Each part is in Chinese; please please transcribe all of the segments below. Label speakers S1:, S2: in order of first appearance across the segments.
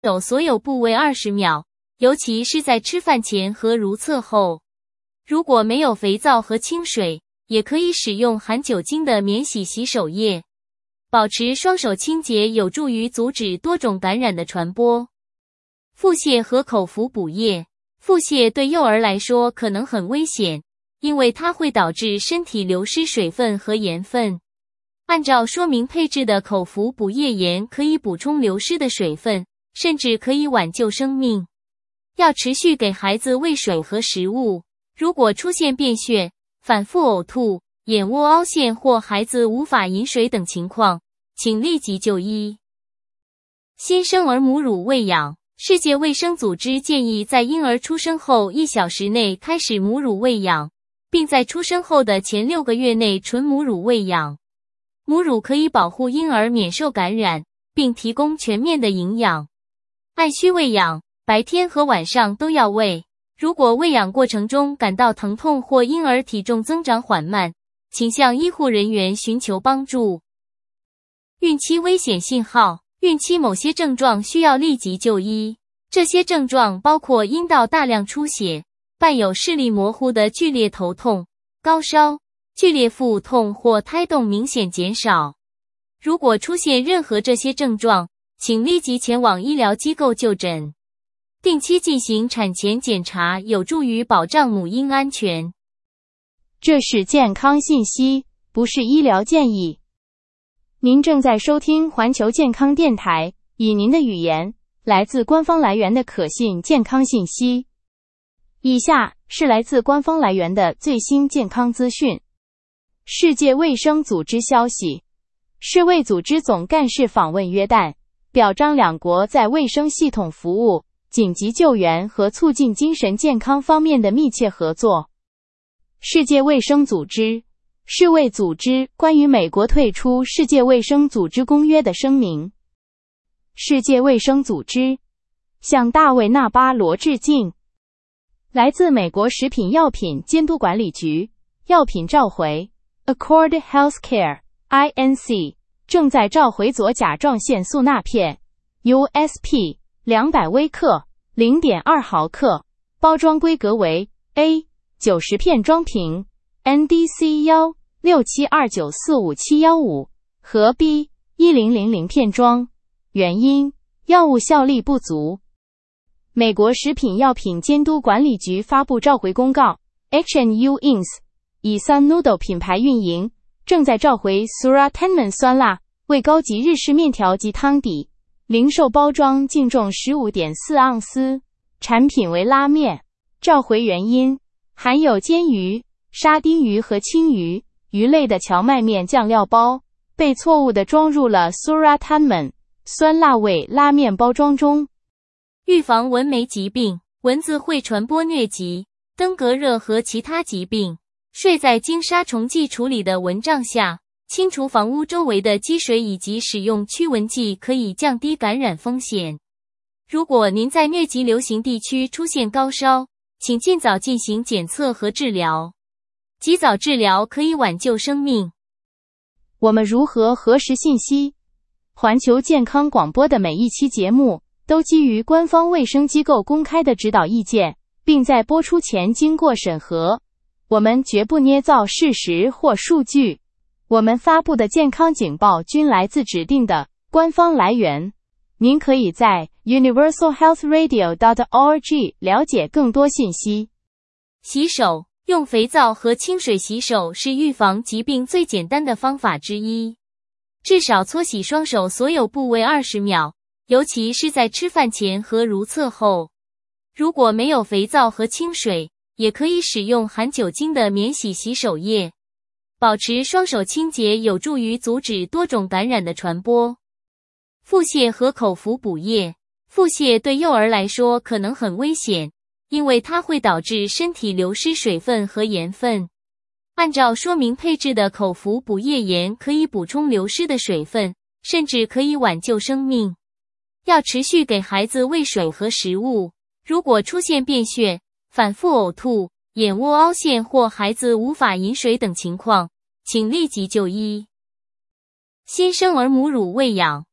S1: 手所有部位20秒，尤其是在吃饭前和如厕后。如果没有肥皂和清水，也可以使用含酒精的免洗洗手液。保持双手清洁有助于阻止多种感染的传播。腹泻和口服补液。腹泻对幼儿来说可能很危险，因为它会导致身体流失水分和盐分。按照说明配置的口服补液盐可以补充流失的水分，甚至可以挽救生命。要持续给孩子喂水和食物。如果出现便血、反复呕吐、眼窝凹陷或孩子无法饮水等情况，请立即就医。新生儿母乳喂养。世界卫生组织建议在婴儿出生后1小时内开始母乳喂养，并在出生后的前6个月内纯母乳喂养。母乳可以保护婴儿免受感染，并提供全面的营养。按需喂养，白天和晚上都要喂。如果喂养过程中感到疼痛或婴儿体重增长缓慢，请向医护人员寻求帮助。孕期危险信号。孕期某些症状需要立即就医，这些症状包括阴道大量出血、伴有视力模糊的剧烈头痛、高烧、剧烈腹痛或胎动明显减少。如果出现任何这些症状，请立即前往医疗机构就诊。定期进行产前检查有助于保障母婴安全。
S2: 这是健康信息，不是医疗建议。您正在收听环球健康电台，以您的语言，来自官方来源的可信健康信息。以下是来自官方来源的最新健康资讯。世界卫生组织消息，世卫组织总干事访问约旦，表彰两国在卫生系统服务、紧急救援和促进精神健康方面的密切合作。世界卫生组织世卫组织关于美国退出世界卫生组织公约的声明。世界卫生组织向大卫·纳巴罗致敬。来自美国食品药品监督管理局，药品召回 Accord Healthcare Inc. 正在召回左甲状腺素钠片 USP 200微克 0.2 毫克，包装规格为 A 90片装瓶 NDC 167294575和 B 1000片装。原因：药物效力不足。美国食品药品监督管理局发布召回公告 ，H&U Inc. 以 Sun Noodle 品牌运营，正在召回 Suratanman 酸辣味高级日式面条及汤底，零售包装净重 15.4 盎司，产品为拉面。召回原因：含有煎鱼、沙丁鱼和青鱼、鱼类的荞麦面酱料包，被错误地装入了 Suratanman 酸辣味拉面包装中。
S1: 预防蚊媒疾病。蚊子会传播疟疾、登革热和其他疾病。睡在经杀虫剂处理的蚊帐下，清除房屋周围的积水以及使用驱蚊剂可以降低感染风险。如果您在疟疾流行地区出现高烧，请尽早进行检测和治疗。及早治疗可以挽救生命。
S2: 我们如何核实信息？环球健康广播的每一期节目都基于官方卫生机构公开的指导意见，并在播出前经过审核。我们绝不捏造事实或数据。我们发布的健康警报均来自指定的官方来源。您可以在 universalhealthradio.org 了解更多信息。
S1: 洗手。用肥皂和清水洗手是预防疾病最简单的方法之一。至少搓洗双手所有部位20秒，尤其是在吃饭前和如厕后。如果没有肥皂和清水，也可以使用含酒精的免洗洗手液。保持双手清洁有助于阻止多种感染的传播。腹泻和口服补液。腹泻对幼儿来说可能很危险，因为它会导致身体流失水分和盐分。按照说明配置的口服补液盐可以补充流失的水分，甚至可以挽救生命。要持续给孩子喂水和食物。如果出现便血、反复呕吐、眼窝凹陷或孩子无法饮水等情况，请立即就医。新生儿母乳喂养。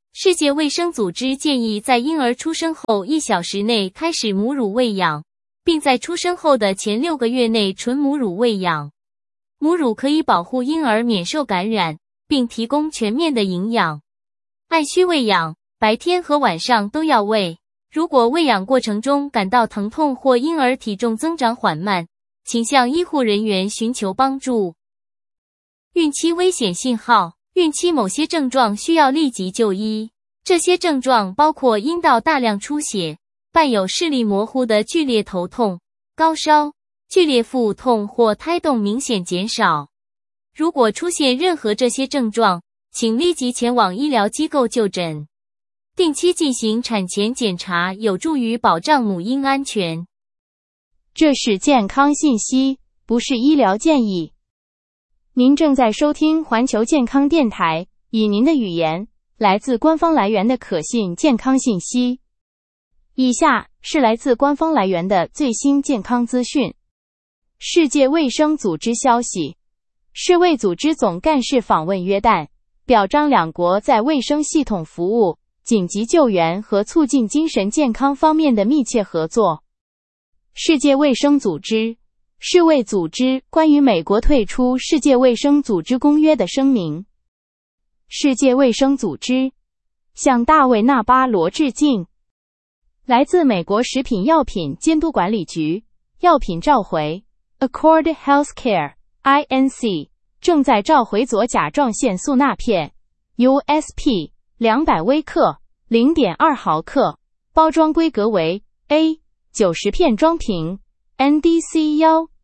S1: 世界卫生组织建议在婴儿出生后1小时内开始母乳喂养，并在出生后的前6个月内纯母乳喂养。母乳可以保护婴儿免受感染，并提供全面的营养。按需喂养，白天和晚上都要喂。如果喂养过程中感到疼痛或婴儿体重增长缓慢，请向医护人员寻求帮助。孕期危险信号，孕期某些症状需要立即就医。这些症状包括阴道大量出血，伴有视力模糊的剧烈头痛、高烧、剧烈腹痛或胎动明显减少。如果出现任何这些症状，请立即前往医疗机构就诊。定期进行产前检查有助于保障母婴安全。
S2: 这是健康信息，不是医疗建议。您正在收听环球健康电台，以您的语言，来自官方来源的可信健康信息。以下是来自官方来源的最新健康资讯。世界卫生组织消息，世卫组织总干事访问约旦，表彰两国在卫生系统服务、紧急救援和促进精神健康方面的密切合作。世界卫生组织世卫组织关于美国退出世界卫生组织公约的声明。世界卫生组织向大卫·纳巴罗致敬。来自美国食品药品监督管理局，药品召回 Accord Healthcare Inc. 正在召回左甲状腺素钠片 USP 200微克 0.2 毫克，包装规格为 A 90片装瓶 NDC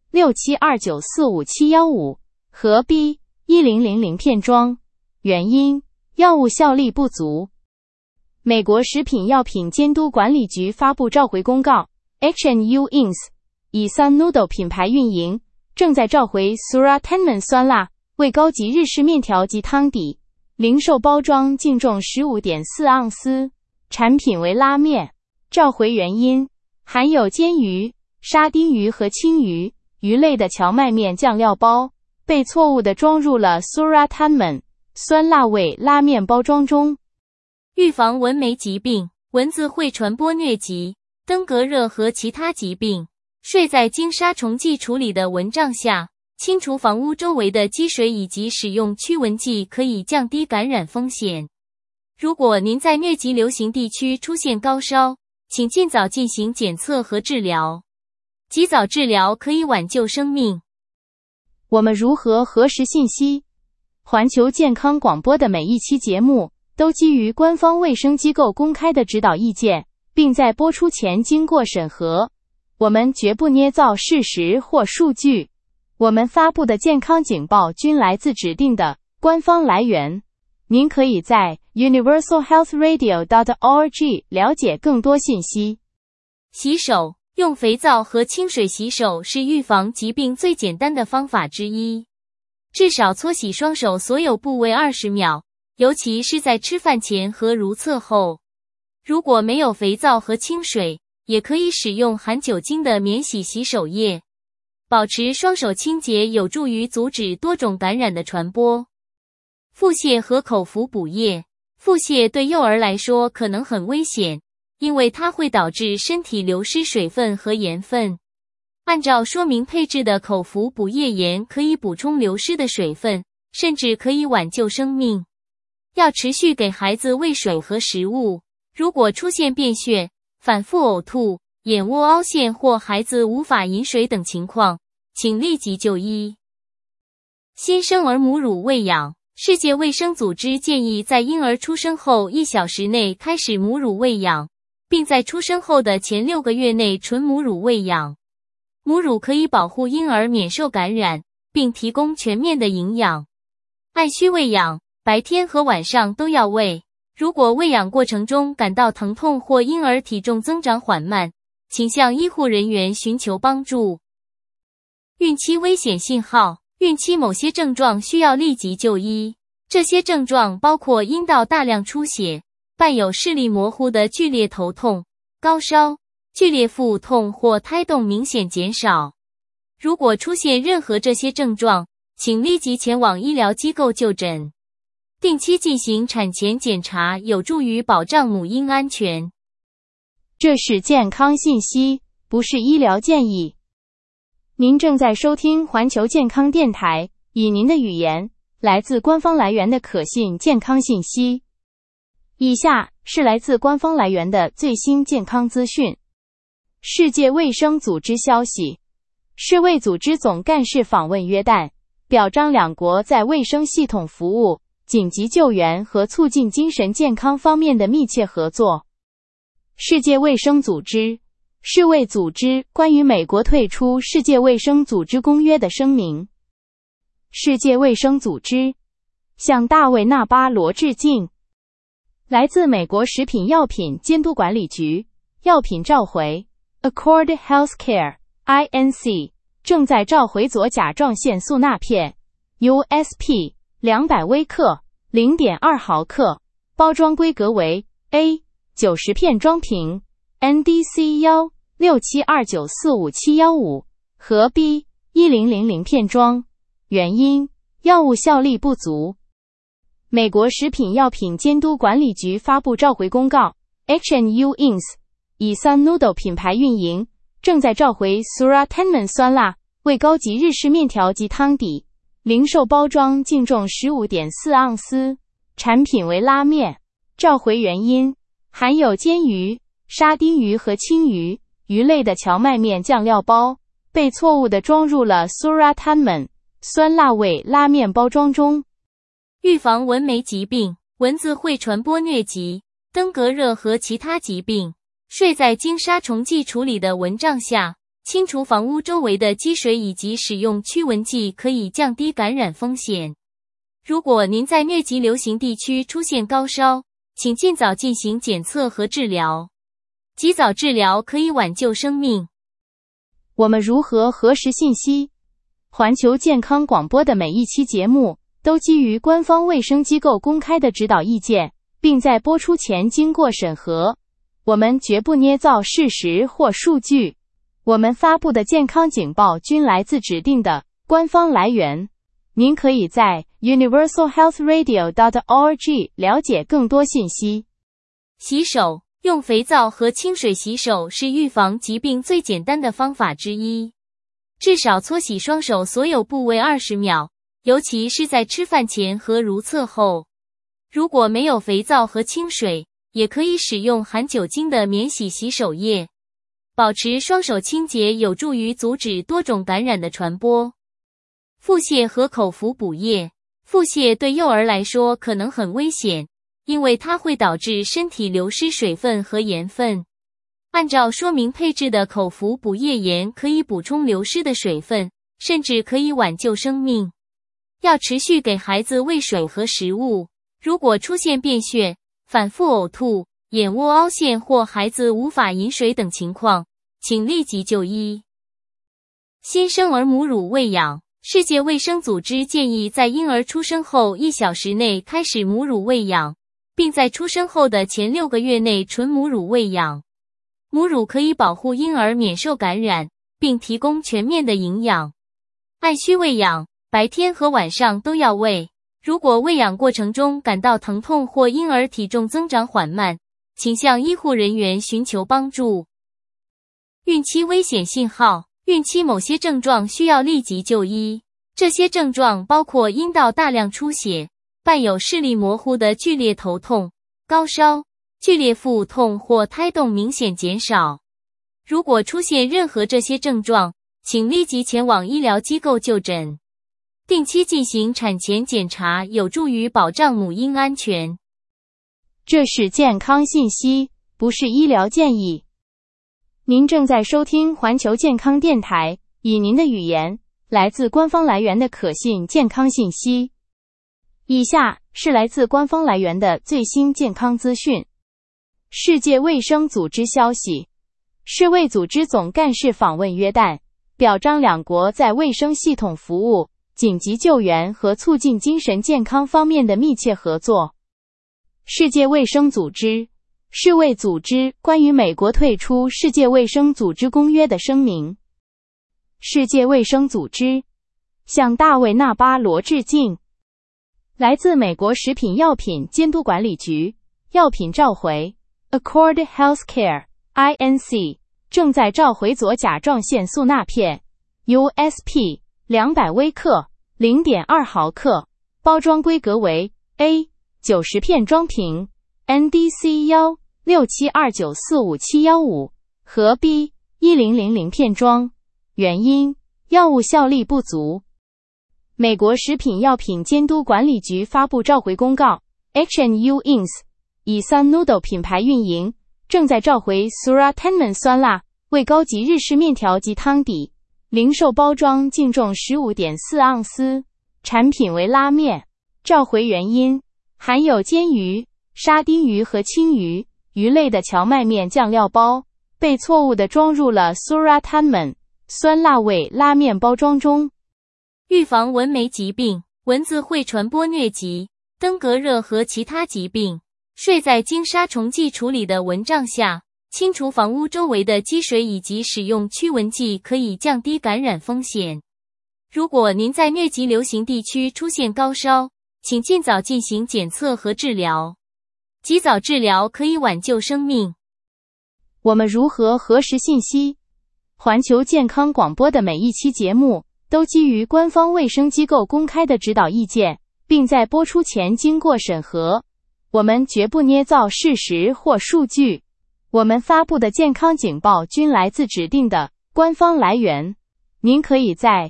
S2: 167294571和 B 1000片装。原因：药物效力不足。美国食品药品监督管理局发布召回公告 H&U Inc. 以 Sun Noodle 品牌运营，正在召回 Suratenman 酸辣为高级日式面条及汤底，零售包装净重 15.4 盎司，产品为拉面。召回原因：含有煎鱼、沙丁鱼和青鱼、鱼类的荞麦面酱料包被错误地装入了 Suratenman 酸辣味拉面包装中。
S1: 预防蚊媒疾病，蚊子会传播疟疾、登革热和其他疾病。睡在经杀虫剂处理的蚊帐下，清除房屋周围的积水以及使用驱蚊剂可以降低感染风险。如果您在疟疾流行地区出现高烧，请尽早进行检测和治疗。及早治疗可以挽救生命。
S2: 我们如何核实信息？环球健康广播的每一期节目都基于官方卫生机构公开的指导意见，并在播出前经过审核。我们绝不捏造事实或数据。我们发布的健康警报均来自指定的官方来源。您可以在 universalhealthradio.org 了解更多信息。
S1: 洗手，用肥皂和清水洗手是预防疾病最简单的方法之一。至少搓洗双手所有部位20秒，尤其是在吃饭前和如厕后。如果没有肥皂和清水，也可以使用含酒精的免洗洗手液。保持双手清洁有助于阻止多种感染的传播。腹泻和口服补液。腹泻对幼儿来说可能很危险，因为它会导致身体流失水分和盐分。按照说明配置的口服补液盐可以补充流失的水分，甚至可以挽救生命。要持续给孩子喂水和食物。如果出现便血、反复呕吐、眼窝凹陷或孩子无法饮水等情况，请立即就医。新生儿母乳喂养。世界卫生组织建议在婴儿出生后1小时内开始母乳喂养，并在出生后的前6个月内纯母乳喂养。母乳可以保护婴儿免受感染，并提供全面的营养。按需喂养，白天和晚上都要喂。如果喂养过程中感到疼痛或婴儿体重增长缓慢，请向医护人员寻求帮助。孕期危险信号。孕期某些症状需要立即就医。这些症状包括阴道大量出血，伴有视力模糊的剧烈头痛、高烧、剧烈腹痛或胎动明显减少。如果出现任何这些症状，请立即前往医疗机构就诊。 定期进行产前检查有助于保障母婴安全。
S2: 这是健康信息，不是医疗建议。您正在收听环球健康电台，以您的语言，来自官方来源的可信健康信息。以下是来自官方来源的最新健康资讯。世界卫生组织消息，世卫组织总干事访问约旦，表彰两国在卫生系统服务、紧急救援和促进精神健康方面的密切合作。世界卫生组织，世卫组织关于美国退出世界卫生组织公约的声明。世界卫生组织向大卫·纳巴罗致敬。来自美国食品药品监督管理局，药品召回 Accord Healthcare Inc. 正在召回左甲状腺素钠片 USP 200微克 0.2 毫克，包装规格为 A 90片装瓶 NDC 167294571和 B 1000片装。原因：药物效力不足。美国食品药品监督管理局发布召回公告 H&U Inc. 以 Sun Noodle 品牌运营，正在召回 Suratenman 酸辣为高级日式面条及汤底，零售包装净重 15.4 盎司，产品为拉面。召回原因：含有煎鱼、沙丁鱼和青鱼、鱼类的荞麦面酱料包被错误地装入了 Suratenman 酸辣味拉面包装中。
S1: 预防蚊媒疾病，蚊子会传播疟疾、登革热和其他疾病。睡在经杀虫剂处理的蚊帐下，清除房屋周围的积水以及使用驱蚊剂可以降低感染风险。如果您在疟疾流行地区出现高烧，请尽早进行检测和治疗。及早治疗可以挽救生命。
S2: 我们如何核实信息？环球健康广播的每一期节目都基于官方卫生机构公开的指导意见，并在播出前经过审核。我们绝不捏造事实或数据。我们发布的健康警报均来自指定的官方来源。您可以在 universalhealthradio.org 了解更多信息。
S1: 洗手，用肥皂和清水洗手是预防疾病最简单的方法之一。至少搓洗双手所有部位20秒，尤其是在吃饭前和如厕后。如果没有肥皂和清水，也可以使用含酒精的免洗洗手液。保持双手清洁有助于阻止多种感染的传播。腹泻和口服补液。腹泻对幼儿来说可能很危险，因为它会导致身体流失水分和盐分。按照说明配置的口服补液盐可以补充流失的水分，甚至可以挽救生命。要持续给孩子喂水和食物。如果出现便血、反复呕吐、眼窝凹陷或孩子无法饮水等情况，请立即就医。新生儿母乳喂养。世界卫生组织建议在婴儿出生后1小时内开始母乳喂养，并在出生后的前6个月内纯母乳喂养。母乳可以保护婴儿免受感染，并提供全面的营养。按需喂养，白天和晚上都要喂。如果喂养过程中感到疼痛或婴儿体重增长缓慢，请向医护人员寻求帮助。孕期危险信号。孕期某些症状需要立即就医。这些症状包括阴道大量出血、伴有视力模糊的剧烈头痛、高烧、剧烈腹痛或胎动明显减少。如果出现任何这些症状，请立即前往医疗机构就诊。定期进行产前检查有助于保障母婴安全。
S2: 这是健康信息，不是医疗建议。您正在收听环球健康电台，以您的语言，来自官方来源的可信健康信息。以下是来自官方来源的最新健康资讯。世界卫生组织消息，世卫组织总干事访问约旦，表彰两国在卫生系统服务、紧急救援和促进精神健康方面的密切合作。世界卫生组织，世卫组织关于美国退出世界卫生组织公约的声明。世界卫生组织向大卫·纳巴罗致敬。 来自美国食品药品监督管理局，药品召回 Accord Healthcare Inc. 正在召回左甲状腺素钠片 USP 200微克 0.2 毫克，包装规格为 A 90片装瓶 NDC 167294575和 B 1000片装。原因：药物效力不足。美国食品药品监督管理局发布召回公告 H&U Inc. 以 Sun Noodle 品牌运营，正在召回 Suratenman 酸辣味高级日式面条及汤底，零售包装净重 15.4 盎司，产品为拉面。召回原因：含有煎鱼、沙丁鱼和青鱼、鱼类的荞麦面酱料包被错误地装入了 Suratenman 酸辣味拉面包装中。
S1: 预防蚊媒疾病。蚊子会传播疟疾、登革热和其他疾病。睡在经杀虫剂处理的蚊帐下，清除房屋周围的积水以及使用驱蚊剂可以降低感染风险。如果您在疟疾流行地区出现高烧，请尽早进行检测和治疗。及早治疗可以挽救生命。
S2: 我们如何核实信息？环球健康广播的每一期节目都基于官方卫生机构公开的指导意见，并在播出前经过审核。我们绝不捏造事实或数据。我们发布的健康警报均来自指定的官方来源。您可以在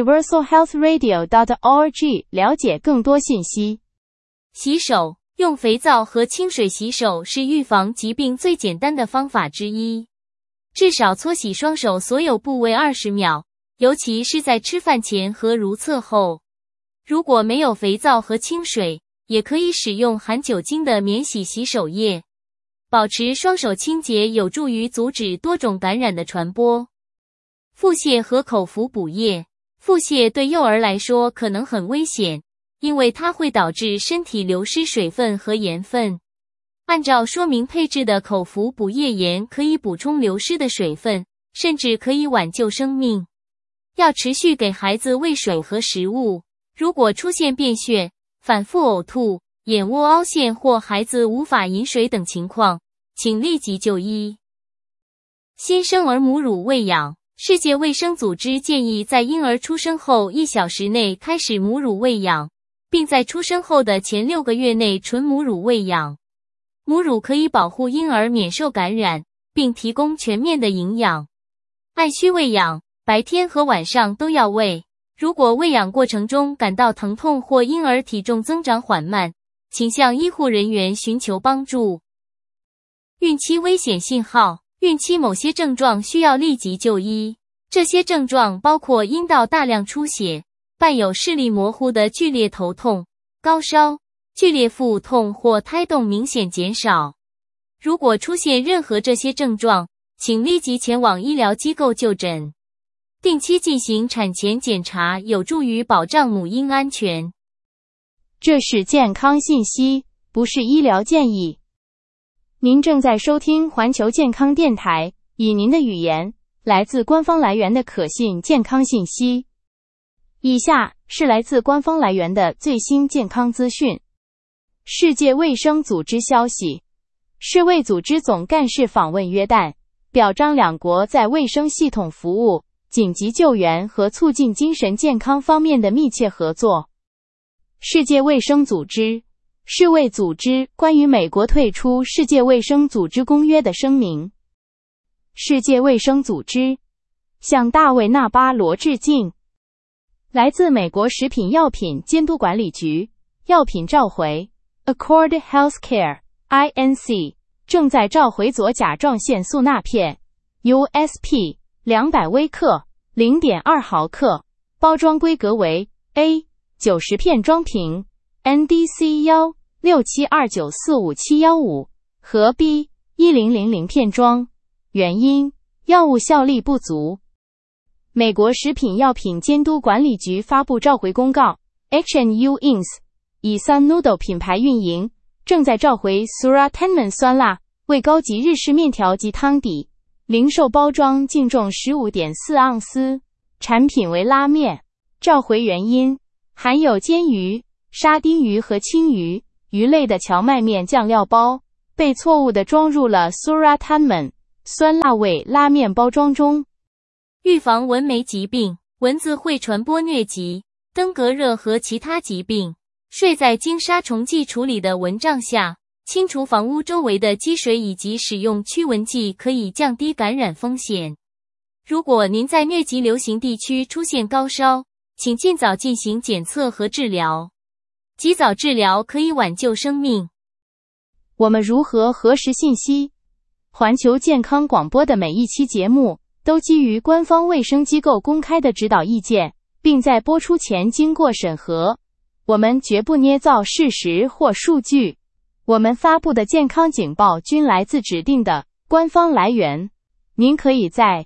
S2: universalhealthradio.org 了解更多信息。
S1: 洗手。用肥皂和清水洗手是预防疾病最简单的方法之一。至少搓洗双手所有部位20秒，尤其是在吃饭前和如厕后。如果没有肥皂和清水，也可以使用含酒精的免洗洗手液。保持双手清洁有助于阻止多种感染的传播。腹泻和口服补液。腹泻对幼儿来说可能很危险，因为它会导致身体流失水分和盐分。按照说明配置的口服补液盐可以补充流失的水分，甚至可以挽救生命。要持续给孩子喂水和食物。如果出现便血、反复呕吐、眼窝凹陷或孩子无法饮水等情况，请立即就医。新生儿母乳喂养。世界卫生组织建议在婴儿出生后1小时内开始母乳喂养，并在出生后的前6个月内纯母乳喂养。母乳可以保护婴儿免受感染，并提供全面的营养。按需喂养，白天和晚上都要喂。如果喂养过程中感到疼痛或婴儿体重增长缓慢，请向医护人员寻求帮助。孕期危险信号。孕期某些症状需要立即就医，这些症状包括阴道大量出血、伴有视力模糊的剧烈头痛、高烧、剧烈腹痛或胎动明显减少。如果出现任何这些症状，请立即前往医疗机构就诊。定期进行产前检查有助于保障母婴安全。
S2: 这是健康信息，不是医疗建议。您正在收听环球健康电台，以您的语言，来自官方来源的可信健康信息。以下是来自官方来源的最新健康资讯。世界卫生组织消息，世卫组织总干事访问约旦，表彰两国在卫生系统服务、紧急救援和促进精神健康方面的密切合作。世界卫生组织世卫组织关于美国退出世界卫生组织公约的声明。世界卫生组织向大卫·纳巴罗致敬。来自美国食品药品监督管理局，药品召回 Accord Healthcare Inc. 正在召回左甲状腺素钠片 USP 200微克 0.2 毫克，包装规格为 A 90片装瓶NDC 167294575和 B 1000片装。原因：药物效力不足。美国食品药品监督管理局发布召回公告 H&U Inc. 以 Sun Noodle 品牌运营，正在召回 Suratenman 酸辣味高级日式面条及汤底，零售包装净重 15.4 盎司，产品为拉面。召回原因：含有煎鱼、 沙丁鱼和青鱼、鱼类的荞麦面酱料包被错误地装入了 Suratanman 酸辣味拉面包装中。
S1: 预防蚊媒疾病。蚊子会传播疟疾、登革热和其他疾病。睡在经杀虫剂处理的蚊帐下，清除房屋周围的积水以及使用驱蚊剂可以降低感染风险。如果您在疟疾流行地区出现高烧，请尽早进行检测和治疗。及早治疗可以挽救生命。
S2: 我们如何核实信息？环球健康广播的每一期节目都基于官方卫生机构公开的指导意见，并在播出前经过审核。我们绝不捏造事实或数据。我们发布的健康警报均来自指定的官方来源。您可以在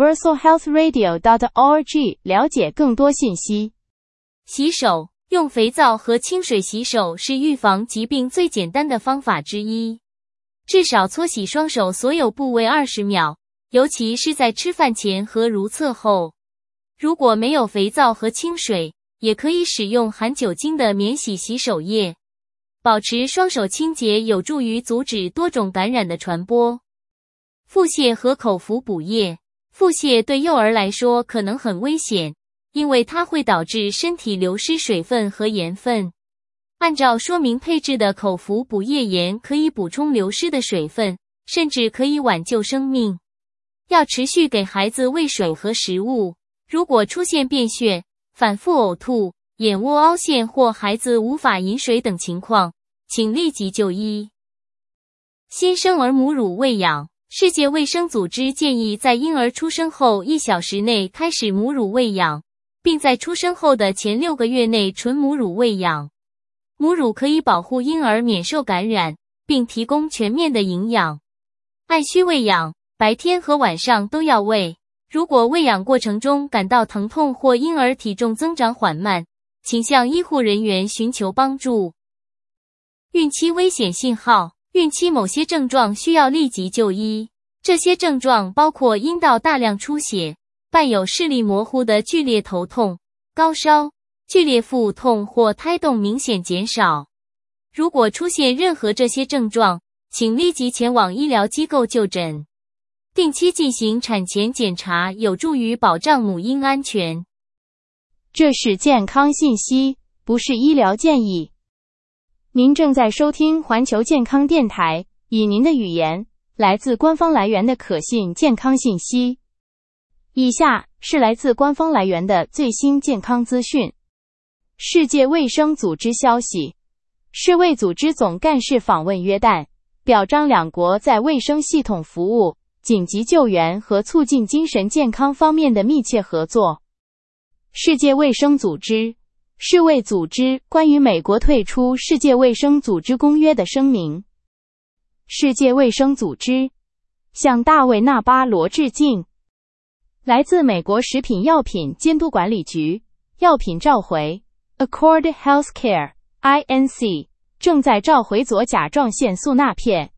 S2: universalhealthradio.org 了解更多信息。
S1: 洗手。用肥皂和清水洗手是预防疾病最简单的方法之一。至少搓洗双手所有部位20秒，尤其是在吃饭前和如厕后。如果没有肥皂和清水，也可以使用含酒精的免洗洗手液。保持双手清洁有助于阻止多种感染的传播。腹泻和口服补液。腹泻对幼儿来说可能很危险，因为它会导致身体流失水分和盐分。按照说明配置的口服补液盐可以补充流失的水分，甚至可以挽救生命。要持续给孩子喂水和食物。如果出现便血、反复呕吐、眼窝凹陷或孩子无法饮水等情况，请立即就医。新生儿母乳喂养。世界卫生组织建议在婴儿出生后1小时内开始母乳喂养，并在出生后的前6个月内纯母乳喂养。母乳可以保护婴儿免受感染，并提供全面的营养。按需喂养，白天和晚上都要喂。如果喂养过程中感到疼痛或婴儿体重增长缓慢，请向医护人员寻求帮助。孕期危险信号。孕期某些症状需要立即就医，这些症状包括阴道大量出血、伴有视力模糊的剧烈头痛、高烧、剧烈腹痛或胎动明显减少。如果出现任何这些症状，请立即前往医疗机构就诊。定期进行产前检查有助于保障母婴安全。
S2: 这是健康信息，不是医疗建议。您正在收听环球健康电台，以您的语言，来自官方来源的可信健康信息。以下是来自官方来源的最新健康资讯。世界卫生组织消息，世卫组织总干事访问约旦，表彰两国在卫生系统服务、紧急救援和促进精神健康方面的密切合作。世界卫生组织世卫组织关于美国退出世界卫生组织公约的声明。世界卫生组织向大卫·纳巴罗致敬。来自美国食品药品监督管理局，药品召回 Accord Healthcare Inc. 正在召回左甲状腺素钠片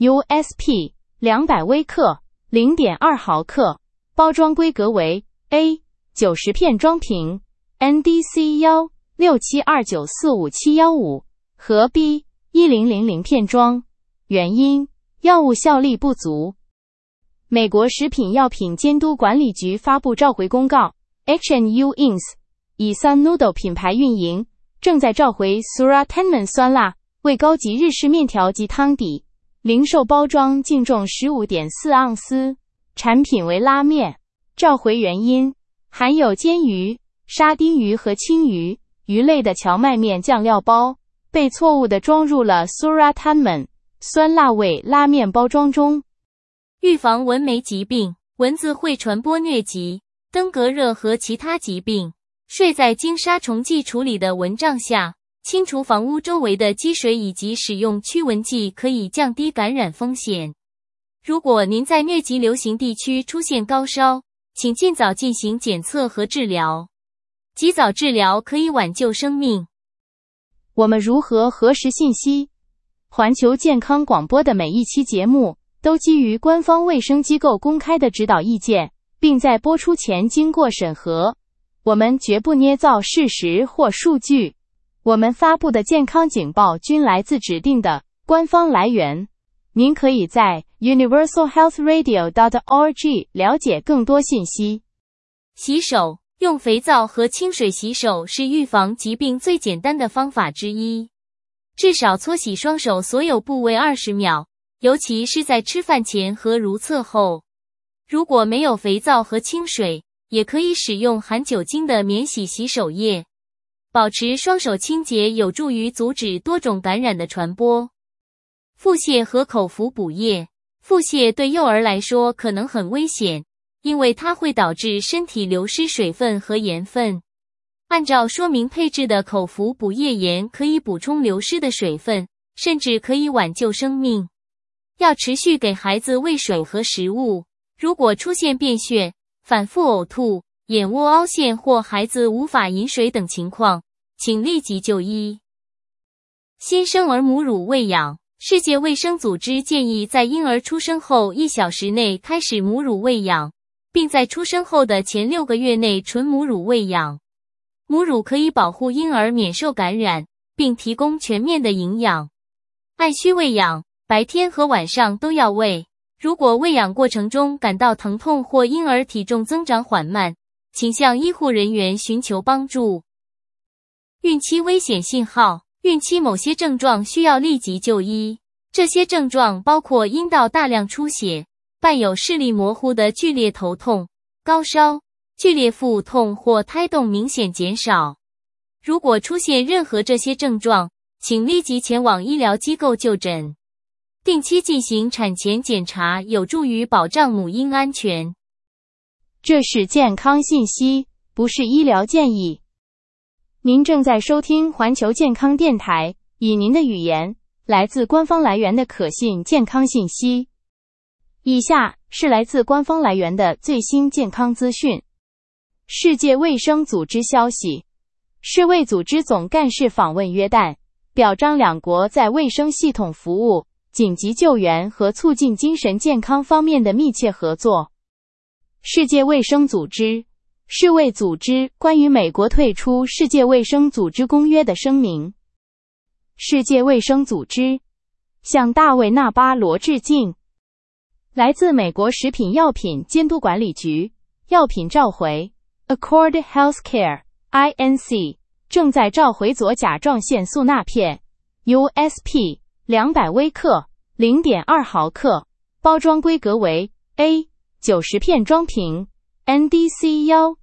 S2: USP 200微克 0.2 毫克，包装规格为 A 90片装瓶NDC 167294571和 B 1000片装。原因：药物效力不足。美国食品药品监督管理局发布召回公告 H&U Inc. 以 Sun Noodle 品牌运营，正在召回 Suratanman 酸辣味高级日式面条及汤底，零售包装净重 15.4 盎司，产品为拉面。召回原因：含有煎鱼、沙丁鱼和青鱼、鱼类的荞麦面酱料包被错误地装入了 Suratanman 酸辣味拉面包装中。
S1: 预防蚊媒疾病。蚊子会传播疟疾、登革热和其他疾病。睡在经杀虫剂处理的蚊帐下，清除房屋周围的积水以及使用驱蚊剂可以降低感染风险。如果您在疟疾流行地区出现高烧，请尽早进行检测和治疗。及早治疗可以挽救生命。
S2: 我们如何核实信息？环球健康广播的每一期节目都基于官方卫生机构公开的指导意见，并在播出前经过审核。我们绝不捏造事实或数据。 我们发布的健康警报均来自指定的官方来源。您可以在 universalhealthradio.org 了解更多信息。
S1: 洗手，用肥皂和清水洗手是预防疾病最简单的方法之一。至少搓洗双手所有部位20秒，尤其是在吃饭前和如厕后。如果没有肥皂和清水，也可以使用含酒精的免洗洗手液。保持双手清洁有助于阻止多种感染的传播。腹泻和口服补液。腹泻对幼儿来说可能很危险，因为它会导致身体流失水分和盐分。按照说明配置的口服补液盐可以补充流失的水分，甚至可以挽救生命。要持续给孩子喂水和食物。如果出现便血、反复呕吐、眼窝凹陷或孩子无法饮水等情况，请立即就医。新生儿母乳喂养。世界卫生组织建议在婴儿出生后1小时内开始母乳喂养，并在出生后的前6个月内纯母乳喂养。母乳可以保护婴儿免受感染，并提供全面的营养。按需喂养，白天和晚上都要喂。如果喂养过程中感到疼痛或婴儿体重增长缓慢，请向医护人员寻求帮助。孕期危险信号。孕期某些症状需要立即就医，这些症状包括阴道大量出血、伴有视力模糊的剧烈头痛、高烧、剧烈腹痛或胎动明显减少。如果出现任何这些症状，请立即前往医疗机构就诊。定期进行产前检查有助于保障母婴安全。
S2: 这是健康信息，不是医疗建议。您正在收听环球健康电台，以您的语言，来自官方来源的可信健康信息。以下是来自官方来源的最新健康资讯。世界卫生组织消息，世卫组织总干事访问约旦，表彰两国在卫生系统服务、紧急救援和促进精神健康方面的密切合作。世界卫生组织世卫组织关于美国退出世界卫生组织公约的声明。世界卫生组织向大卫·纳巴罗致敬。来自美国食品药品监督管理局，药品召回 Accord Healthcare Inc. 正在召回左甲状腺素钠片 USP 200微克 0.2 毫克，包装规格为 A 90片装瓶 NDC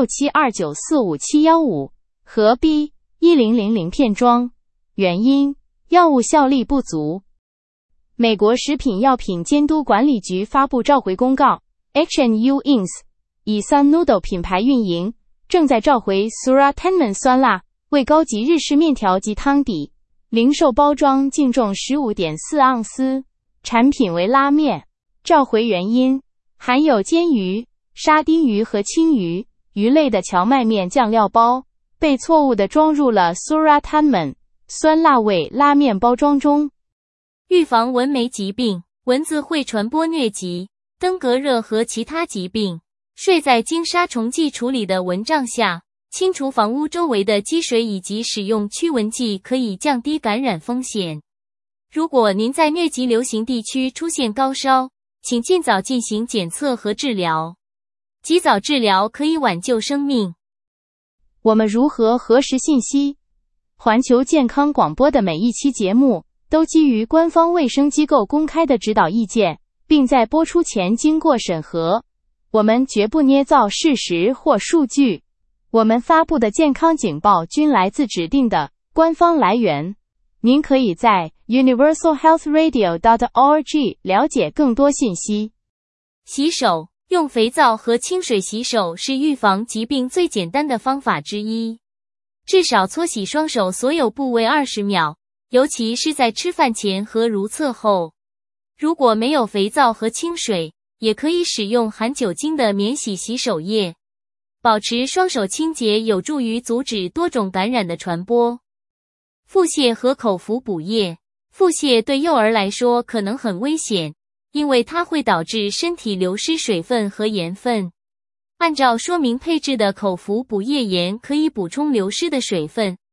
S2: 167294571和 B 1000片装。原因：药物效力不足。美国食品药品监督管理局发布召回公告 ，H&U Inc. 以 Sun Noodle 品牌运营，正在召回 Suratanman 酸辣为高级日式面条及汤底，零售包装净重 15.4 盎司，产品为拉面。召回原因：含有煎鱼、沙丁鱼和青鱼、鱼类的荞麦面酱料包被错误地装入了 Suratanman 酸辣味拉面包装中。
S1: 预防蚊媒疾病。蚊子会传播疟疾、登革热和其他疾病。睡在经杀虫剂处理的蚊帐下，清除房屋周围的积水以及使用驱蚊剂可以降低感染风险。如果您在疟疾流行地区出现高烧，请尽早进行检测和治疗。及早治疗可以挽救生命。
S2: 我们如何核实信息？环球健康广播的每一期节目都基于官方卫生机构公开的指导意见，并在播出前经过审核。我们绝不捏造事实或数据。我们发布的健康警报均来自指定的官方来源。您可以在 universalhealthradio.org 了解更多信息。
S1: 洗手，用肥皂和清水洗手是预防疾病最简单的方法之一。至少搓洗双手所有部位20秒，尤其是在吃饭前和如厕后。如果没有肥皂和清水，也可以使用含酒精的免洗洗手液。保持双手清洁有助于阻止多种感染的传播。腹泻和口服补液。腹泻对幼儿来说可能很危险，因为它会导致身体流失水分和盐分。按照说明配置的口服补液盐可以补充流失的水分，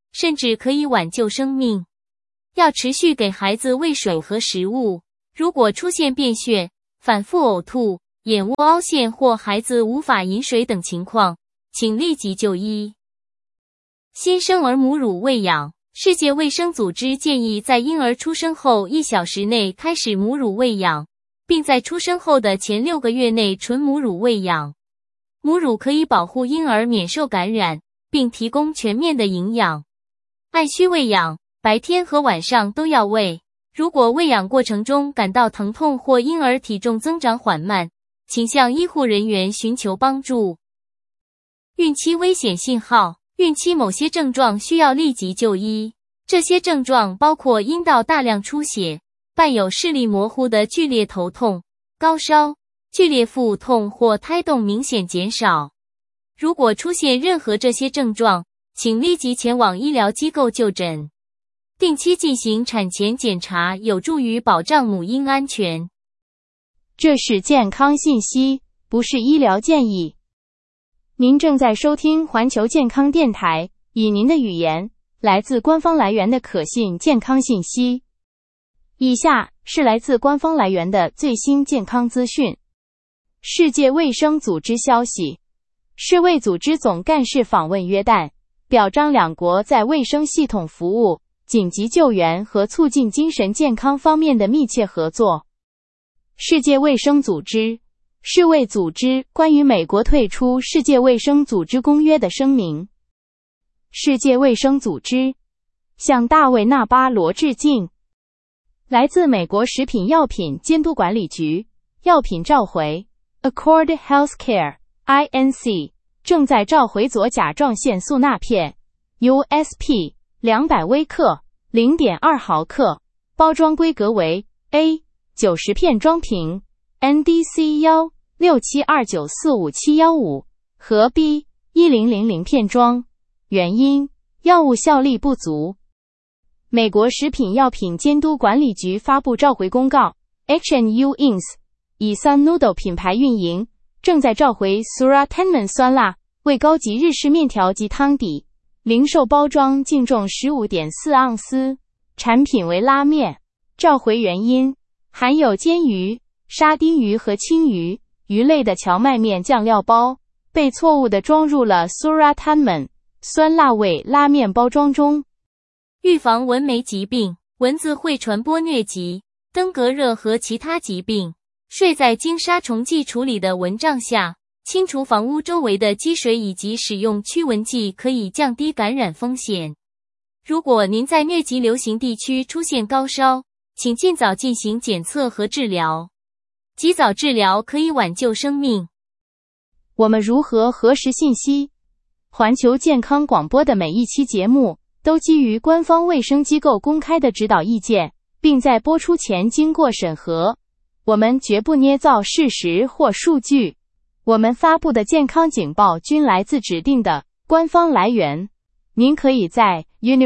S1: 甚至可以挽救生命。要持续给孩子喂水和食物。如果出现便血、反复呕吐、眼窝凹陷或孩子无法饮水等情况，请立即就医。新生儿母乳喂养。世界卫生组织建议在婴儿出生后1小时内开始母乳喂养，并在出生后的前6个月内纯母乳喂养。母乳可以保护婴儿免受感染，并提供全面的营养。按需喂养，白天和晚上都要喂。如果喂养过程中感到疼痛或婴儿体重增长缓慢，请向医护人员寻求帮助。孕期危险信号。孕期某些症状需要立即就医，这些症状包括阴道大量出血，伴有视力模糊的剧烈头痛、高烧、剧烈腹痛或胎动明显减少。如果出现任何这些症状，请立即前往医疗机构就诊。定期进行产前检查有助于保障母婴安全。
S2: 这是健康信息，不是医疗建议。您正在收听环球健康电台，以您的语言，来自官方来源的可信健康信息。以下是来自官方来源的最新健康资讯。世界卫生组织消息，世卫组织总干事访问约旦，表彰两国在卫生系统服务、紧急救援和促进精神健康方面的密切合作。世界卫生组织世卫组织关于美国退出世界卫生组织公约的声明。世界卫生组织向大卫·纳巴罗致敬。来自美国食品药品监督管理局，药品召回 Accord Healthcare Inc. 正在召回左甲状腺素钠片 USP 200微克 0.2 毫克，包装规格为 A 90片装瓶NDC 167294571和 B 1000片装。原因：药物效力不足。美国食品药品监督管理局发布召回公告 ，H&U Inc. 以 Sun Noodle 品牌运营，正在召回 Suratanman 酸辣为高级日式面条及汤底，零售包装净重 15.4 盎司，产品为拉面。召回原因：含有煎鱼、沙丁鱼和青鱼、鱼类的荞麦面酱料包被错误地装入了 Suratanman 酸辣味拉面包装中。
S1: 预防蚊媒疾病。蚊子会传播疟疾、登革热和其他疾病。睡在经杀虫剂处理的蚊帐下，清除房屋周围的积水以及使用驱蚊剂可以降低感染风险。如果您在疟疾流行地区出现高烧，请尽早进行检测和治疗。及早治疗可以挽救生命。
S2: 我们如何核实信息？环球健康广播的每一期节目都基于官方卫生机构公开的指导意见，并在播出前经过审核。我们绝不捏造事实或数据。我们发布的健康警报均来自指定的官方来源。您可以在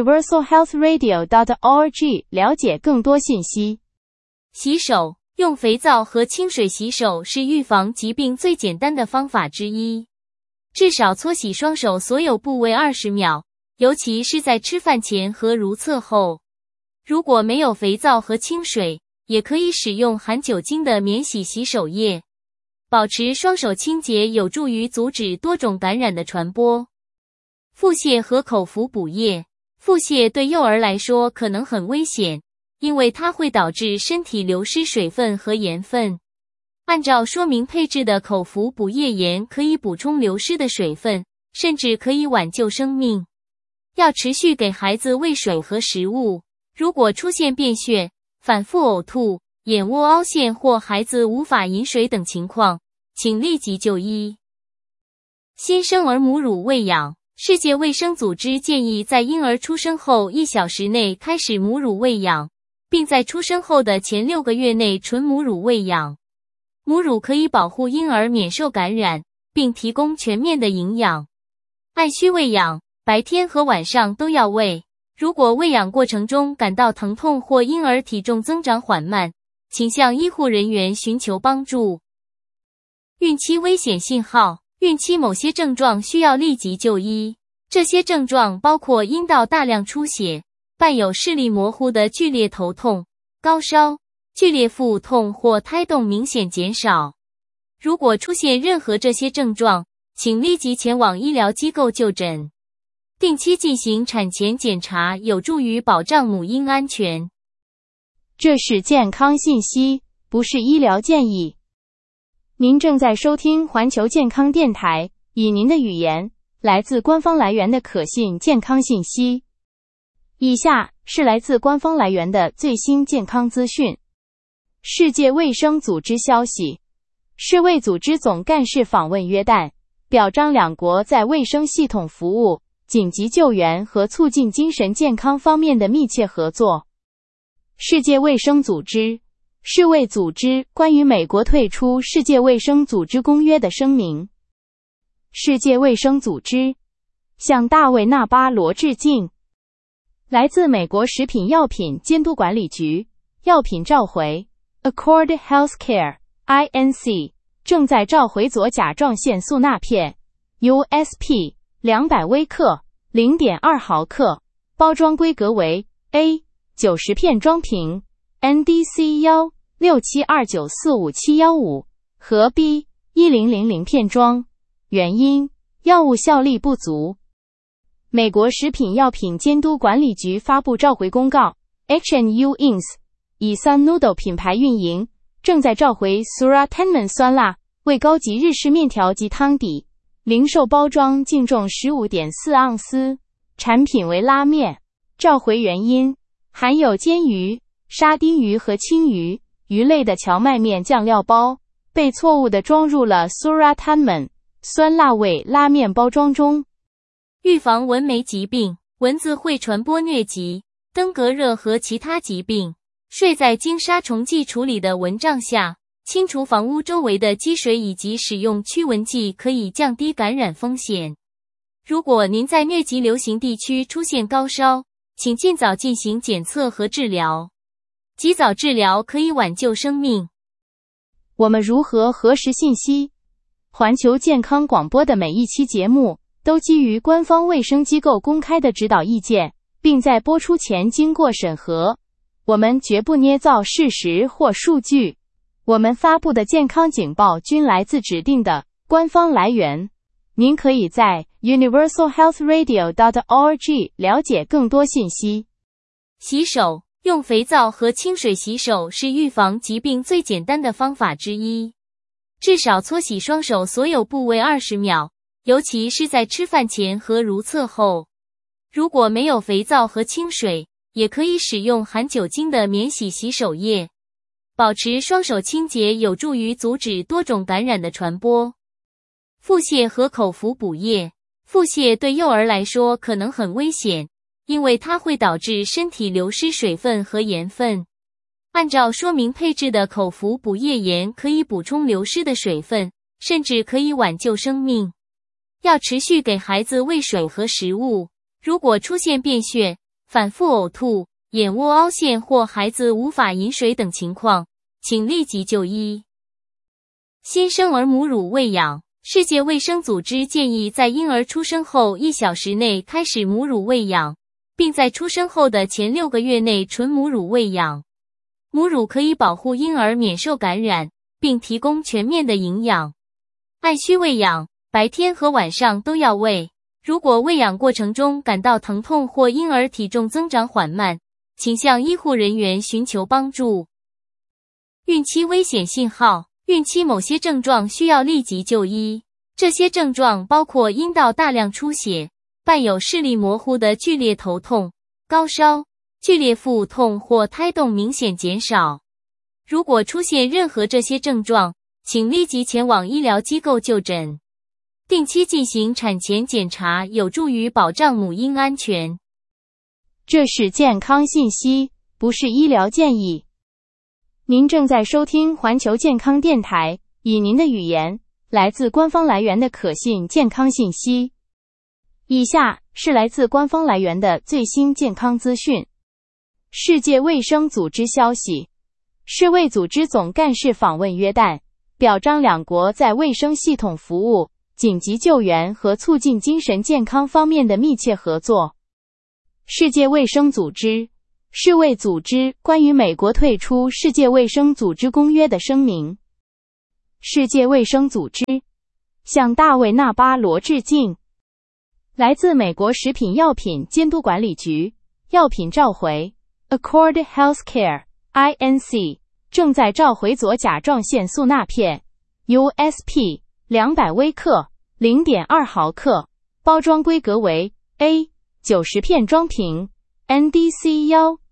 S2: universalhealthradio.org 了解更多信息。
S1: 洗手。用肥皂和清水洗手是预防疾病最简单的方法之一。至少搓洗双手所有部位20秒，尤其是在吃饭前和如厕后。如果没有肥皂和清水，也可以使用含酒精的免洗洗手液。保持双手清洁有助于阻止多种感染的传播。腹泻和口服补液。腹泻对幼儿来说可能很危险，因为它会导致身体流失水分和盐分。按照说明配置的口服补液盐可以补充流失的水分，甚至可以挽救生命。要持续给孩子喂水和食物。如果出现便血、反复呕吐、眼窝凹陷或孩子无法饮水等情况，请立即就医。新生儿母乳喂养。世界卫生组织建议在婴儿出生后1小时内开始母乳喂养，并在出生后的前6个月内纯母乳喂养。母乳可以保护婴儿免受感染，并提供全面的营养。按需喂养，白天和晚上都要喂。如果喂养过程中感到疼痛或婴儿体重增长缓慢，请向医护人员寻求帮助。孕期危险信号。孕期某些症状需要立即就医， 这些症状包括阴道大量出血，伴有视力模糊的剧烈头痛、高烧、剧烈腹痛或胎动明显减少。如果出现任何这些症状，请立即前往医疗机构就诊。定期进行产前检查有助于保障母婴安全。
S2: 这是健康信息，不是医疗建议。您正在收听环球健康电台，以您的语言，来自官方来源的可信健康信息。以下是来自官方来源的最新健康资讯。世界卫生组织消息，世卫组织总干事访问约旦，表彰两国在卫生系统服务、紧急救援和促进精神健康方面的密切合作。世界卫生组织、世卫组织关于美国退出世界卫生组织公约的声明。世界卫生组织向大卫·纳巴罗致敬。来自美国食品药品监督管理局，药品召回 Accord Healthcare Inc. 正在召回左甲状腺素钠片 USP 200微克 0.2 毫克，包装规格为 A 90片装瓶 NDC 167294571和 B 1000片装。原因：药物效力不足。美国食品药品监督管理局发布召回公告 H&U Inc. 以 Sun Noodle 品牌运营，正在召回 Suratenman 酸辣为高级日式面条及汤底，零售包装净重 15.4 盎司，产品为拉面。召回原因：含有煎鱼、沙丁鱼和青鱼、鱼类的荞麦面酱料包被错误地装入了 Suratenman 酸辣味拉面包装中。
S1: 预防蚊媒疾病，蚊子会传播疟疾、登革热和其他疾病。睡在经杀虫剂处理的蚊帐下，清除房屋周围的积水以及使用驱蚊剂可以降低感染风险。如果您在疟疾流行地区出现高烧，请尽早进行检测和治疗。及早治疗可以挽救生命。
S2: 我们如何核实信息？环球健康广播的每一期节目都基于官方卫生机构公开的指导意见，并在播出前经过审核。我们绝不捏造事实或数据。我们发布的健康警报均来自指定的官方来源。您可以在 universalhealthradio.org 了解更多信息。
S1: 洗手，用肥皂和清水洗手是预防疾病最简单的方法之一。至少搓洗双手所有部位20秒，尤其是在吃饭前和如厕后。如果没有肥皂和清水，也可以使用含酒精的免洗洗手液。保持双手清洁有助于阻止多种感染的传播。腹泻和口服补液。腹泻对幼儿来说可能很危险，因为它会导致身体流失水分和盐分。按照说明配置的口服补液盐可以补充流失的水分，甚至可以挽救生命。要持续给孩子喂水和食物。如果出现便血、反复呕吐、眼窝凹陷或孩子无法饮水等情况，请立即就医。新生儿母乳喂养。世界卫生组织建议在婴儿出生后1小时内开始母乳喂养，并在出生后的前6个月内纯母乳喂养。母乳可以保护婴儿免受感染，并提供全面的营养。按需喂养，白天和晚上都要喂。如果喂养过程中感到疼痛或婴儿体重增长缓慢，请向医护人员寻求帮助。孕期危险信号。孕期某些症状需要立即就医。这些症状包括阴道大量出血，伴有视力模糊的剧烈头痛、高烧、剧烈腹痛或胎动明显减少。如果出现任何这些症状，请立即前往医疗机构就诊。定期进行产前检查有助于保障母婴安全。
S2: 这是健康信息，不是医疗建议。您正在收听环球健康电台，以您的语言，来自官方来源的可信健康信息。以下是来自官方来源的最新健康资讯。世界卫生组织消息，世卫组织总干事访问约旦，表彰两国在卫生系统服务、 紧急救援和促进精神健康方面的密切合作。世界卫生组织、世卫组织关于美国退出世界卫生组织公约的声明。世界卫生组织向大卫·纳巴罗致敬。来自美国食品药品监督管理局，药品召回 Accord Healthcare Inc. 正在召回左甲状腺素钠片 USP 200微克 0.2 毫克，包装规格为 A 90片装瓶 NDC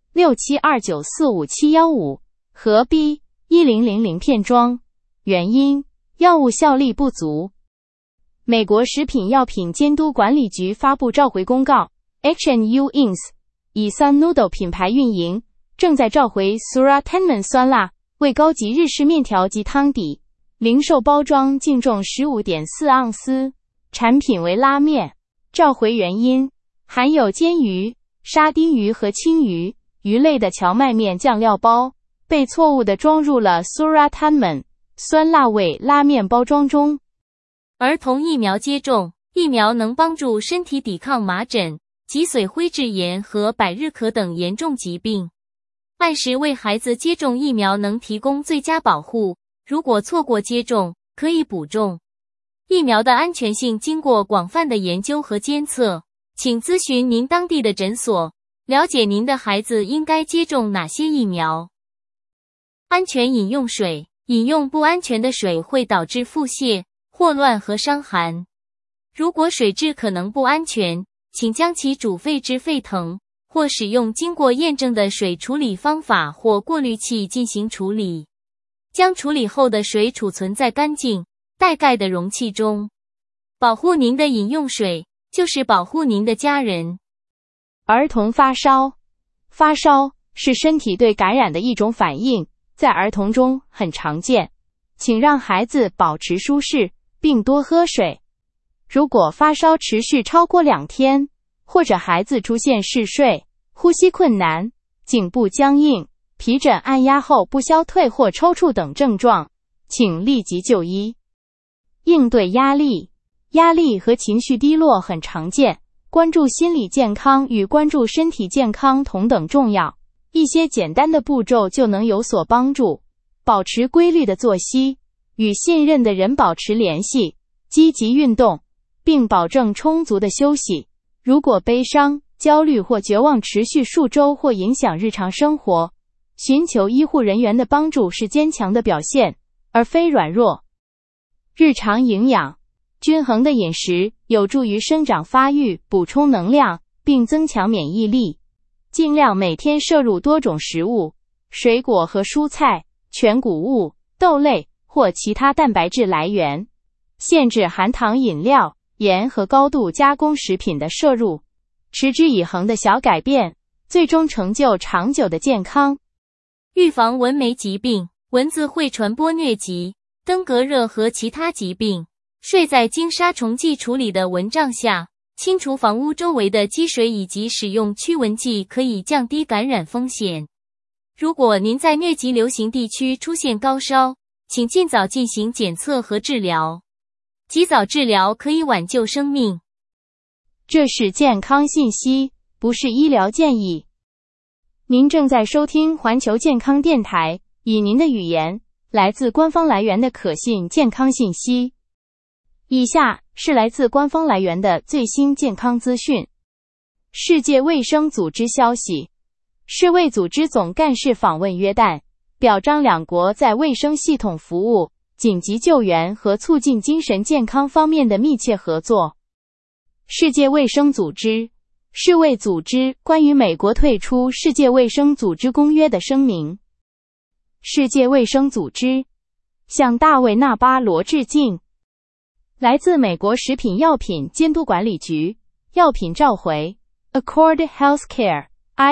S2: 167294571和 B 1000片装。原因：药物效力不足。美国食品药品监督管理局发布召回公告 ，H&U Inc. 以 Sun Noodle 品牌运营，正在召回 Suratanman 酸辣为高级日式面条及汤底，零售包装净重 15.4 盎司，产品为拉面。召回原因：含有煎鱼、沙丁鱼和青鱼、鱼类的荞麦面酱料包被错误地装入了 Suratanman 酸辣味拉面包装中。
S1: 儿童疫苗接种，疫苗能帮助身体抵抗麻疹、脊髓灰质炎和百日咳等严重疾病。按时为孩子接种疫苗能提供最佳保护，如果错过接种，可以补种。疫苗的安全性经过广泛的研究和监测，请咨询您当地的诊所，了解您的孩子应该接种哪些疫苗。安全饮用水，饮用不安全的水会导致腹泻、霍乱和伤寒。如果水质可能不安全，请将其煮沸至沸腾，或使用经过验证的水处理方法或过滤器进行处理。将处理后的水储存在干净、带盖的容器中。保护您的饮用水，就是保护您的家人。
S2: 儿童发烧，发烧是身体对感染的一种反应，在儿童中很常见。请让孩子保持舒适，并多喝水。如果发烧持续超过2天，或者孩子出现嗜睡、呼吸困难、颈部僵硬、皮疹按压后不消退或抽搐等症状，请立即就医。应对压力，压力和情绪低落很常见，关注心理健康与关注身体健康同等重要。一些简单的步骤就能有所帮助。保持规律的作息，与信任的人保持联系，积极运动，并保证充足的休息。如果悲伤、焦虑或绝望持续数周或影响日常生活，寻求医护人员的帮助是坚强的表现，而非软弱。日常营养，均衡的饮食有助于生长发育，补充能量，并增强免疫力。尽量每天摄入多种食物，水果和蔬菜、全谷物、豆类或其他蛋白质来源。限制含糖饮料、盐和高度加工食品的摄入。持之以恒的小改变，最终成就长久的健康。
S1: 预防蚊媒疾病，蚊子会传播疟疾、登革热和其他疾病。睡在经杀虫剂处理的蚊帐下，清除房屋周围的积水以及使用驱蚊剂可以降低感染风险。如果您在疟疾流行地区出现高烧，请尽早进行检测和治疗。及早治疗可以挽救生命。
S2: 这是健康信息，不是医疗建议。您正在收听环球健康电台，以您的语言，来自官方来源的可信健康信息。以下是来自官方来源的最新健康资讯。世界卫生组织消息，世卫组织总干事访问约旦，表彰两国在卫生系统服务、紧急救援和促进精神健康方面的密切合作。世界卫生组织、世卫组织关于美国退出世界卫生组织公约的声明。世界卫生组织向大卫·纳巴罗致敬。来自美国食品药品监督管理局，药品召回 Accord Healthcare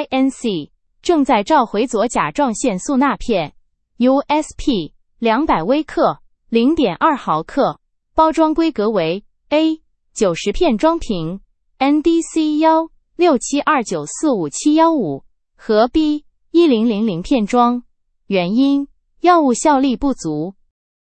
S2: Inc. 正在召回左甲状腺素钠片 USP 200微克 0.2 毫克，包装规格为 A 90片装瓶 NDC 167294571和 B 1000片装。原因：药物效力不足。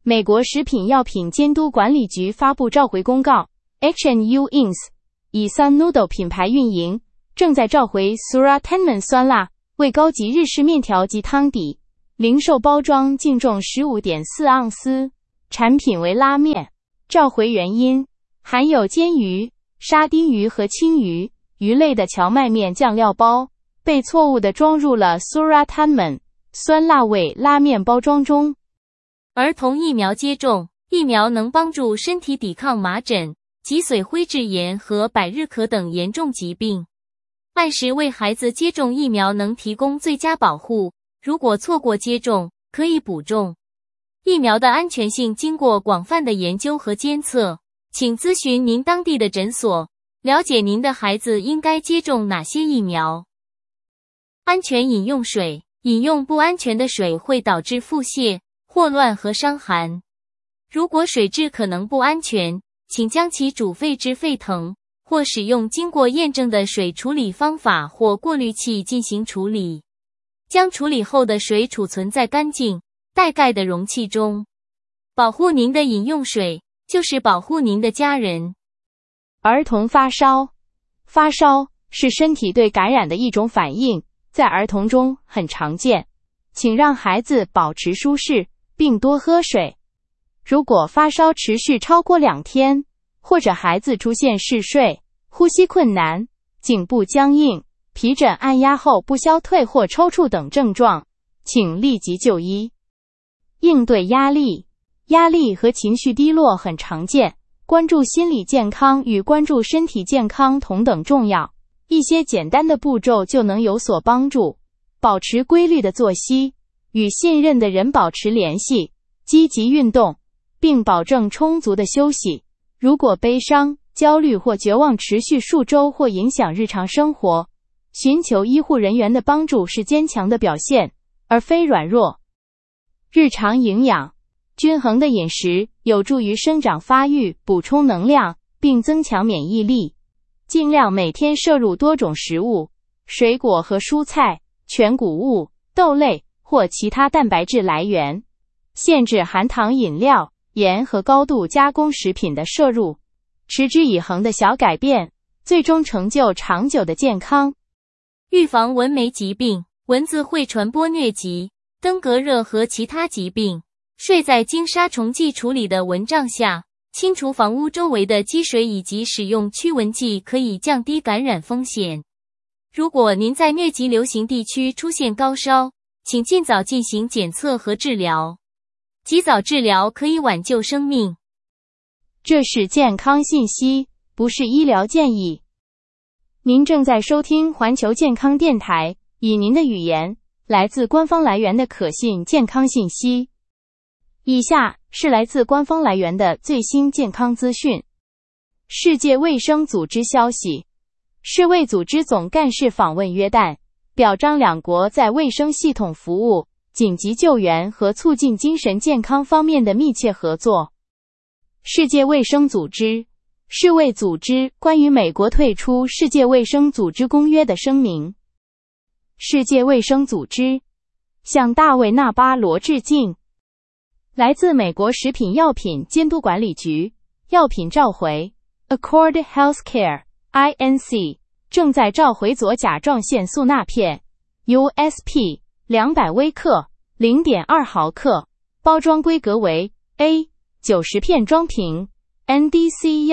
S2: 美国食品药品监督管理局发布召回公告 ，H&U Inc. 以 Sun Noodle 品牌运营，正在召回 Suratanman 酸辣味高级日式面条及汤底，零售包装净重 15.4 盎司，产品为拉面。召回原因：含有煎鱼、沙丁鱼和青鱼、鱼类的荞麦面酱料包，被错误地装入了 Suratanman 酸辣味拉面包装中。
S1: 儿童疫苗接种，疫苗能帮助身体抵抗麻疹、脊髓灰质炎和百日咳等严重疾病。按时为孩子接种疫苗能提供最佳保护，如果错过接种，可以补种。疫苗的安全性经过广泛的研究和监测，请咨询您当地的诊所，了解您的孩子应该接种哪些疫苗。安全饮用水，饮用不安全的水会导致腹泻、霍乱和伤寒。如果水质可能不安全，请将其煮沸至沸腾，或使用经过验证的水处理方法或过滤器进行处理。将处理后的水储存在干净、带盖的容器中。保护您的饮用水，就是保护您的家人。
S2: 儿童发烧，发烧是身体对感染的一种反应，在儿童中很常见。请让孩子保持舒适，并多喝水。如果发烧持续超过2天，或者孩子出现嗜睡、呼吸困难、颈部僵硬、皮疹按压后不消退或抽搐等症状，请立即就医。应对压力，压力和情绪低落很常见，关注心理健康与关注身体健康同等重要。一些简单的步骤就能有所帮助。保持规律的作息，与信任的人保持联系，积极运动，并保证充足的休息。如果悲伤、焦虑或绝望持续数周或影响日常生活，寻求医护人员的帮助是坚强的表现，而非软弱。日常营养，均衡的饮食有助于生长发育，补充能量，并增强免疫力。尽量每天摄入多种食物，水果和蔬菜、全谷物、豆类或其他蛋白质来源。限制含糖饮料、盐和高度加工食品的摄入。持之以恒的小改变，最终成就长久的健康。
S1: 预防蚊媒疾病，蚊子会传播疟疾、登革热和其他疾病。睡在经杀虫剂处理的蚊帐下，清除房屋周围的积水以及使用驱蚊剂可以降低感染风险。如果您在疟疾流行地区出现高烧，请尽早进行检测和治疗。及早治疗可以挽救生命。
S2: 这是健康信息，不是医疗建议。您正在收听环球健康电台，以您的语言，来自官方来源的可信健康信息。以下是来自官方来源的最新健康资讯。世界卫生组织消息，世卫组织总干事访问约旦，表彰两国在卫生系统服务、紧急救援和促进精神健康方面的密切合作。世界卫生组织，世卫组织关于美国退出世界卫生组织公约的声明。世界卫生组织向大卫·纳巴罗致敬。来自美国食品药品监督管理局，药品召回 Accord Healthcare Inc. 正在召回左甲状腺素钠片 USP 200微克 0.2 毫克，包装规格为 A 90片装瓶 NDC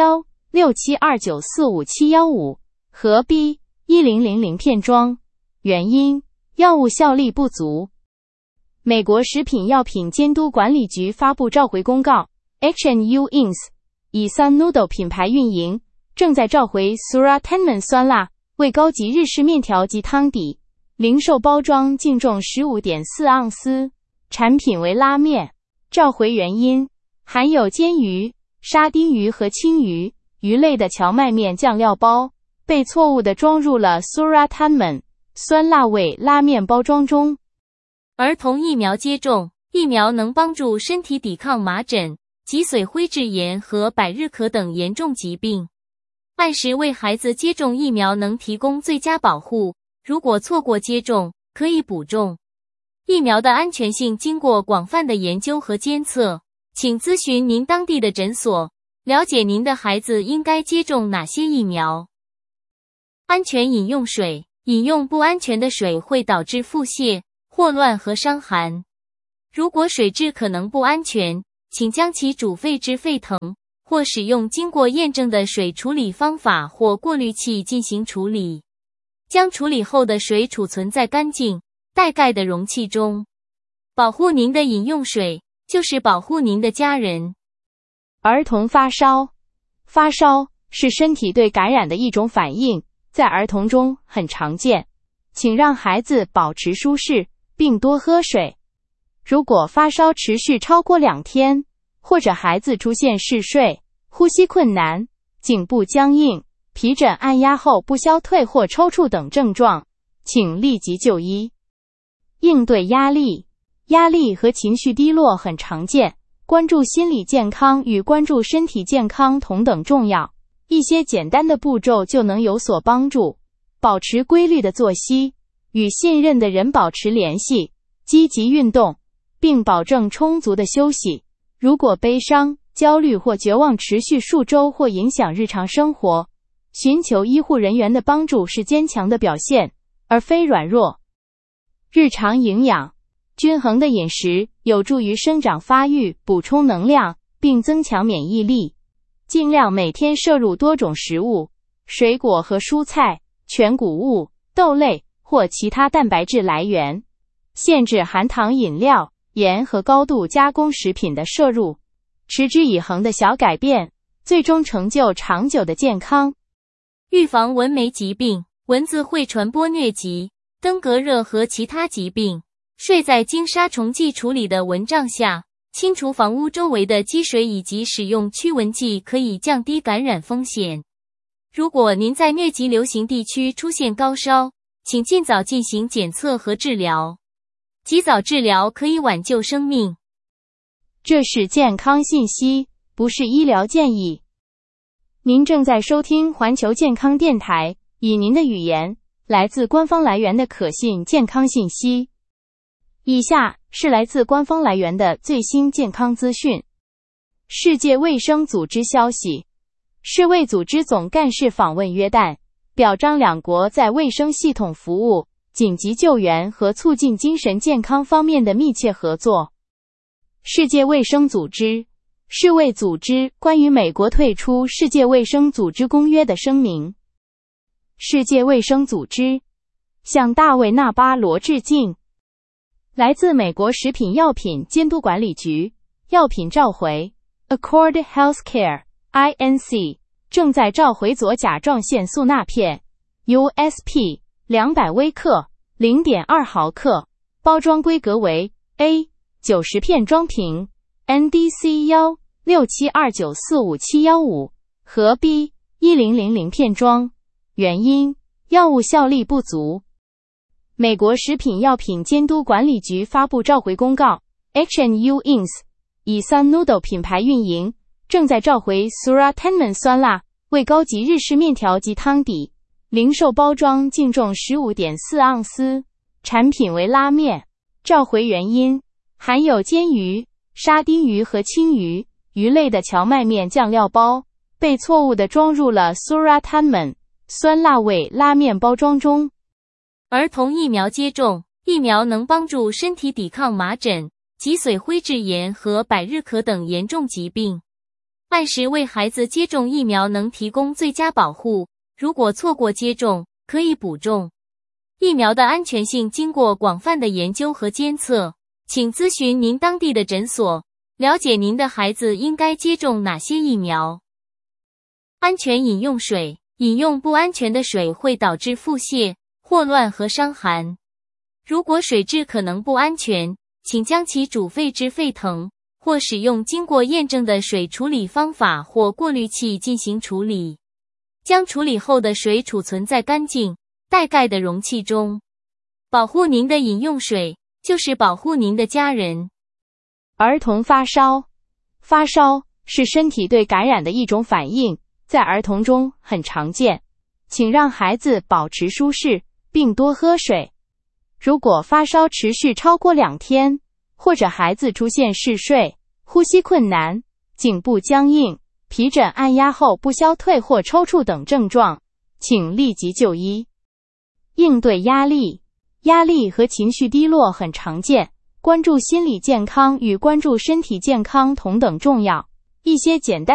S2: 167294571和 B 1000片装。原因：药物效力不足。美国食品药品监督管理局发布召回公告 H&U Inc. 以 Sun Noodle 品牌运营，正在召回 Suratanman 酸辣味高级日式面条及汤底，零售包装净重 15.4 盎司，产品为拉面。召回原因：含有煎鱼、沙丁鱼和青鱼、鱼类的荞麦面酱料包，被错误地装入了 Suratanman 酸辣味拉面包装中。
S1: 儿童疫苗接种，疫苗能帮助身体抵抗麻疹、脊髓灰质炎和百日咳等严重疾病。按时为孩子接种疫苗能提供最佳保护，如果错过接种，可以补种。疫苗的安全性经过广泛的研究和监测， 请咨询您当地的诊所，了解您的孩子应该接种哪些疫苗。安全饮用水，饮用不安全的水会导致腹泻、霍乱和伤寒。如果水质可能不安全，请将其煮沸至沸腾，或使用经过验证的水处理方法或过滤器进行处理。将处理后的水储存在干净、带盖的容器中。保护您的饮用水，就是保护您的家人。
S2: 儿童发烧，发烧是身体对感染的一种反应，在儿童中很常见，请让孩子保持舒适，并多喝水。如果发烧持续超过2天，或者孩子出现嗜睡、呼吸困难、颈部僵硬、皮疹按压后不消退或抽搐等症状，请立即就医。应对压力，压力和情绪低落很常见，关注心理健康与关注身体健康同等重要。一些简单的步骤就能有所帮助。保持规律的作息，与信任的人保持联系，积极运动，并保证充足的休息。如果悲伤、焦虑或绝望持续数周或影响日常生活，寻求医护人员的帮助是坚强的表现，而非软弱。日常营养，均衡的饮食有助于生长发育，补充能量，并增强免疫力。尽量每天摄入多种食物，水果和蔬菜、全谷物、豆类或其他蛋白质来源。限制含糖饮料、盐和高度加工食品的摄入。持之以恒的小改变，最终成就长久的健康。
S1: 预防蚊媒疾病，蚊子会传播疟疾、登革热和其他疾病。睡在经杀虫剂处理的蚊帐下，清除房屋周围的积水以及使用驱蚊剂可以降低感染风险。如果您在疟疾流行地区出现高烧，请尽早进行检测和治疗。及早治疗可以挽救生命。
S2: 这是健康信息，不是医疗建议。您正在收听环球健康电台，以您的语言，来自官方来源的可信健康信息。以下是来自官方来源的最新健康资讯。世界卫生组织消息，世卫组织总干事访问约旦，表彰两国在卫生系统服务、紧急救援和促进精神健康方面的密切合作。世界卫生组织，世卫组织关于美国退出世界卫生组织公约的声明。世界卫生组织向大卫·纳巴罗致敬。来自美国食品药品监督管理局，药品召回 Accord Healthcare Inc. 正在召回左甲状腺素钠片 USP 200微克 0.2 毫克，包装规格为 A 90片装瓶 NDC 16729457115和 B 1000片装。原因：药物效力不足。美国食品药品监督管理局发布召回公告 H&U Inc. 以 Sun Noodle 品牌运营，正在召回 Suratanman 酸辣味高级日式面条及汤底，零售包装净重 15.4 盎司，产品为拉面。召回原因：含有煎鱼、沙丁鱼和青鱼、鱼类的荞麦面酱料包，被错误地装入了 Suratanman 酸辣味拉面包装中。
S1: 儿童疫苗接种，疫苗能帮助身体抵抗麻疹、脊髓灰质炎和百日咳等严重疾病。按时为孩子接种疫苗能提供最佳保护，如果错过接种，可以补种。疫苗的安全性经过广泛的研究和监测，请咨询您当地的诊所，了解您的孩子应该接种哪些疫苗。安全饮用水，饮用不安全的水会导致腹泻、霍乱和伤寒。如果水质可能不安全，请将其煮沸至沸腾，或使用经过验证的水处理方法或过滤器进行处理。将处理后的水储存在干净、带盖的容器中。保护您的饮用水，就是保护您的家人。
S2: 儿童发烧，发烧是身体对感染的一种反应，在儿童中很常见，请让孩子保持舒适，并多喝水。如果发烧持续超过2天，或者孩子出现嗜睡、 呼吸困难、颈部僵硬、皮疹按压后不消退或抽搐等症状，请立即就医。应对压力。压力和情绪低落很常见，关注心理健康与关注身体健康同等重要。一些简单